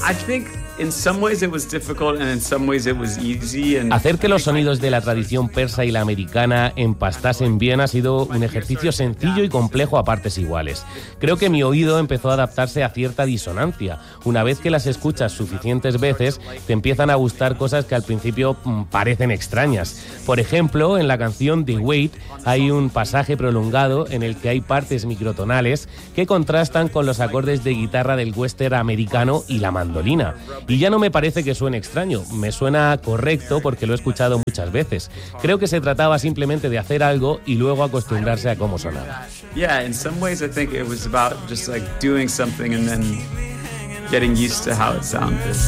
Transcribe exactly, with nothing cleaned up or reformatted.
I think in some ways it was difficult and in some ways it was easy. And Hacer que los sonidos de la tradición persa y la americana empastasen bien ha sido un ejercicio sencillo y complejo a partes iguales. Creo que mi oído empezó a adaptarse a cierta disonancia. Una vez que las escuchas suficientes veces, te empiezan a gustar cosas que al principio mmm, parecen extrañas. Por ejemplo, en la canción The Wait hay un pasaje prolongado en el que hay partes microtonales que contrastan con los acordes de guitarra del western americano y la mandolina. Y ya no me parece que suene extraño, me suena correcto porque lo he escuchado muchas veces. Creo que se trataba simplemente de hacer algo y luego acostumbrarse a cómo sonaba. Yeah, in some ways I think it was about just like doing something and then getting used to how it sounded.